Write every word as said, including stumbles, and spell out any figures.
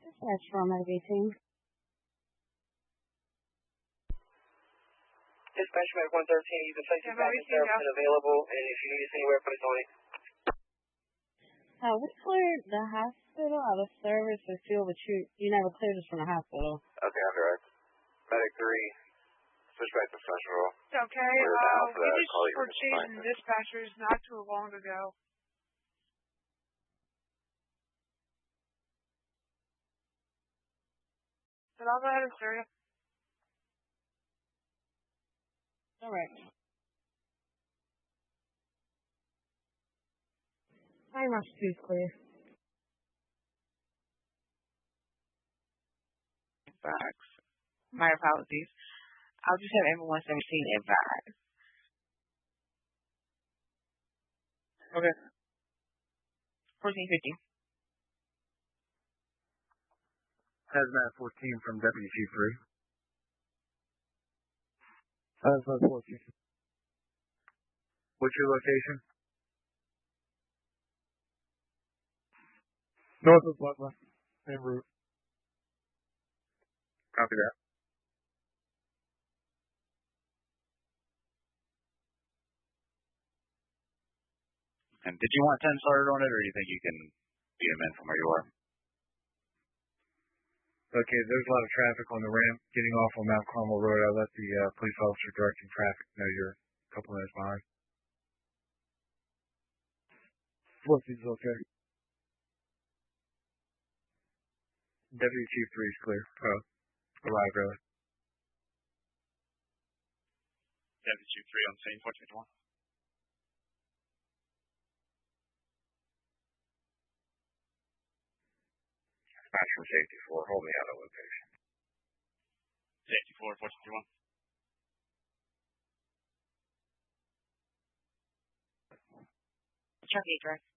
Dispatch from Med eighteen. Dispatch Med one thirteen, you can place your package service available, and if you need us anywhere, put us on it. Uh, we cleared the hospital out of service for fuel, but you, you never cleared us from the hospital. Okay, I'm direct. Medic three, switch back to Central. It's okay. We're uh, down for we that. just Call you were chasing dispatchers not too long ago. But I'll go ahead and start it. All right. Hi, Marsh two is clear. Facts. My apologies. I'll just have everyone seventeen advise. Okay. fourteen fifty. Hazmat fourteen from Deputy Chief three. Hazmat fourteen. What's your location? North of Butler. Same route. Copy that. And did you want ten started on it, or do you think you can beat them in from where you are? Okay, there's a lot of traffic on the ramp getting off on Mount Carmel Road. I'll let the uh, police officer directing traffic know you're a couple minutes behind. fourteen's okay. Deputy Chief three is clear. Oh, arrived early. Deputy Chief three on scene, fourteen one. Dispatch from Safety four, hold me out of location. Safety four, fourteen one. Chuck E. Dress.